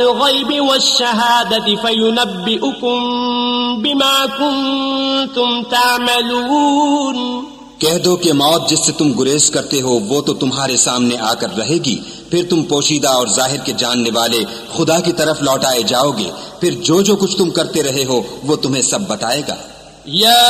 गैबि वश्शहादति फयुनब्बिउकुम बिमा कुंतुम तामलून। कह दो कि मौत जिससे तुम गुरेज करते हो वो तो तुम्हारे सामने आकर रहेगी, फिर तुम पोशीदा और जाहिर के जानने वाले खुदा की तरफ लौटाए जाओगे, फिर जो जो कुछ तुम करते रहे हो वो तुम्हें सब बताएगा। या